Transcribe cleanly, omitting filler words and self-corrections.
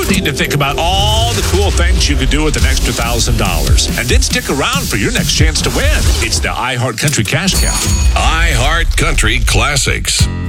need to think about all the cool things you could do with an extra $1,000. And then stick around for your next chance to win. It's the iHeart Country Cash Cow. iHeart Country Classics.